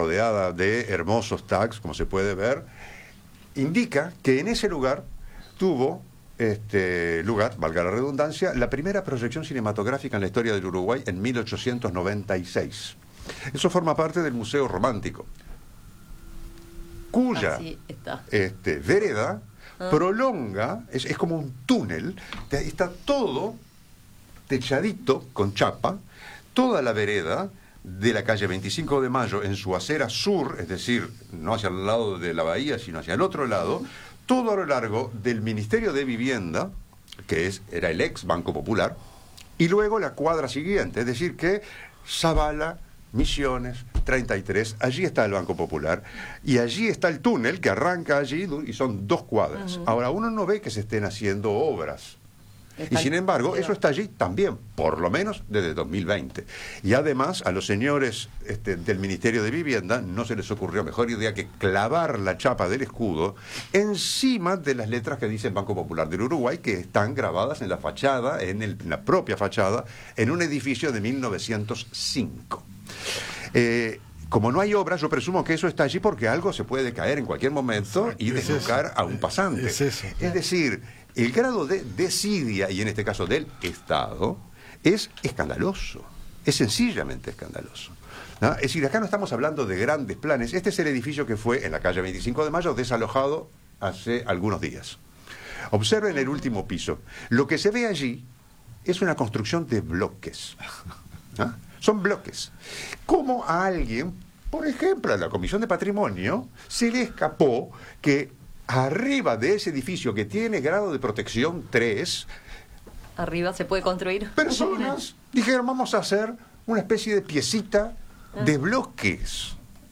rodeada de hermosos tags, como se puede ver, indica que en ese lugar tuvo lugar, valga la redundancia, la primera proyección cinematográfica en la historia del Uruguay en 1896. Eso forma parte del Museo Romántico, cuya vereda prolonga, es como un túnel, está todo techadito con chapa, toda la vereda de la calle 25 de Mayo en su acera sur, es decir, no hacia el lado de la bahía, sino hacia el otro lado, todo a lo largo del Ministerio de Vivienda, que era el ex Banco Popular, y luego la cuadra siguiente, es decir, que Zabala, Misiones, 33, allí está el Banco Popular, y allí está el túnel que arranca allí, y son 2 cuadras. Ahora, uno no ve que se estén haciendo obras, y sin embargo, eso está allí también, por lo menos desde 2020. Y además, a los señores del Ministerio de Vivienda no se les ocurrió mejor idea que clavar la chapa del escudo encima de las letras que dicen Banco Popular del Uruguay, que están grabadas en la fachada, en la propia fachada, en un edificio de 1905. Como no hay obras, yo presumo que eso está allí porque algo se puede caer en cualquier momento y deslocar a un pasante. Es decir, el grado de desidia, y en este caso del Estado, es escandaloso, es sencillamente escandaloso, ¿no? Es decir, acá no estamos hablando de grandes planes. Este es el edificio que fue en la calle 25 de Mayo desalojado hace algunos días. Observen el último piso. Lo que se ve allí es una construcción de bloques, ¿no? Son bloques. Como a alguien, por ejemplo, a la Comisión de Patrimonio, se le escapó que arriba de ese edificio que tiene grado de protección 3, arriba se puede construir. Personas dijeron, vamos a hacer una especie de piecita de bloques.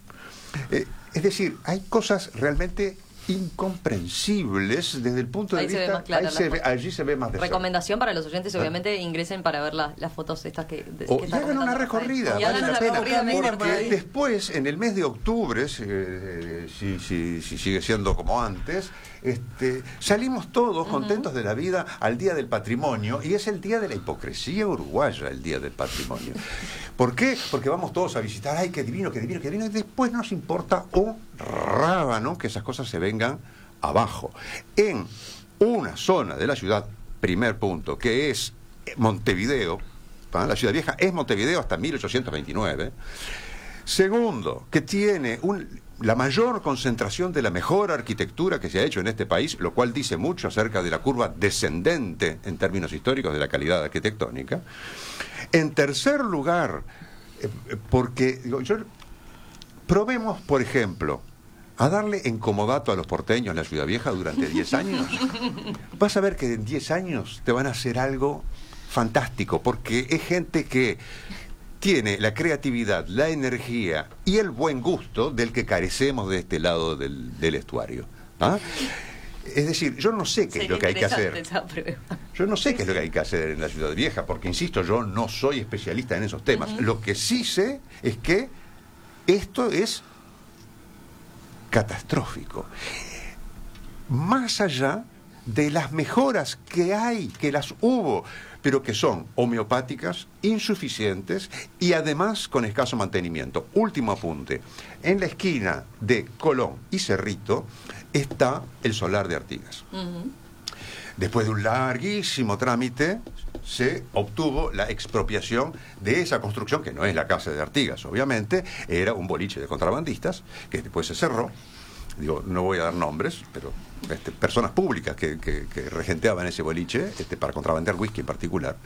Es decir, hay cosas realmente incomprensibles desde el punto de vista... Allí se ve más de recomendación para los oyentes, obviamente, ingresen para ver las fotos estas que y hagan una recorrida, vale la pena, porque después, en el mes de octubre, si sigue siendo como antes, salimos todos contentos de la vida al Día del Patrimonio, y es el día de la hipocresía uruguaya, el Día del Patrimonio. ¿Por qué? Porque vamos todos a visitar, ¡ay, qué divino, qué divino, qué divino! Y después nos importa un rábano que esas cosas se vengan abajo. En una zona de la ciudad, primer punto, que es Montevideo, la ciudad vieja es Montevideo hasta 1829. Segundo, que tiene la mayor concentración de la mejor arquitectura que se ha hecho en este país, lo cual dice mucho acerca de la curva descendente en términos históricos de la calidad arquitectónica. En tercer lugar, porque probemos, por ejemplo, a darle en comodato a los porteños en la Ciudad Vieja durante 10 años. Vas a ver que en 10 años te van a hacer algo fantástico, porque es gente que tiene la creatividad, la energía y el buen gusto del que carecemos de este lado del estuario. ¿Ah? Es decir, yo no sé qué es lo que hay que hacer. Yo no sé qué es lo que hay que hacer en la Ciudad Vieja, porque, insisto, yo no soy especialista en esos temas. Lo que sí sé es que esto es catastrófico. Más allá de las mejoras que hay, que las hubo, pero que son homeopáticas, insuficientes y además con escaso mantenimiento. Último apunte. En la esquina de Colón y Cerrito está el solar de Artigas. Después de un larguísimo trámite, se obtuvo la expropiación de esa construcción, que no es la casa de Artigas, obviamente, era un boliche de contrabandistas, que después se cerró. Digo, no voy a dar nombres, pero personas públicas que regenteaban ese boliche para contrabandear whisky en particular.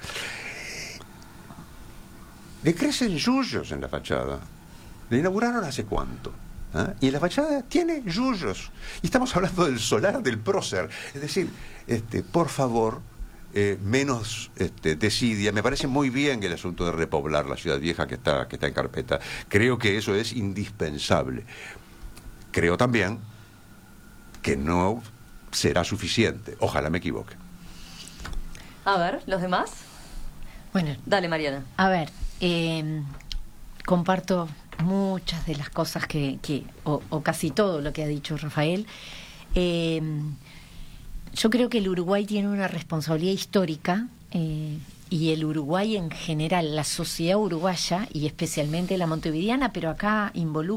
Le crecen yuyos en la fachada. Le inauguraron hace cuánto. ¿Ah? Y en la fachada tiene yuyos. Y estamos hablando del solar del prócer. Es decir, por favor, menos desidia. Me parece muy bien el asunto de repoblar la Ciudad Vieja que está en carpeta. Creo que eso es indispensable. Creo también que no será suficiente. Ojalá me equivoque. A ver, ¿los demás? Bueno, dale, Mariana. A ver, comparto muchas de las cosas o casi todo lo que ha dicho Rafael. Yo creo que el Uruguay tiene una responsabilidad histórica, y el Uruguay en general, la sociedad uruguaya y especialmente la montevideana, pero acá involucra